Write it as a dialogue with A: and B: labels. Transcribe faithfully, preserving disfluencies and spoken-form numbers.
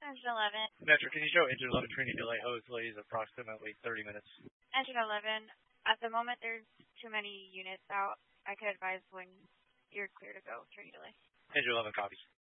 A: Engine eleven.
B: Metro, can you show engine eleven training delay hose delays approximately thirty minutes?
A: Engine eleven. At the moment, there's too many units out. I could advise when you're clear to go, training delay.
B: Engine eleven copies.